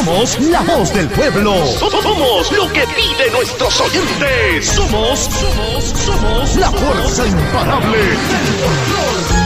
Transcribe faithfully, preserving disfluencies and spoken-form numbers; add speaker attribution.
Speaker 1: Somos la voz del pueblo. Somos lo que piden nuestros oyentes. Somos, somos, somos la fuerza imparable del folclor.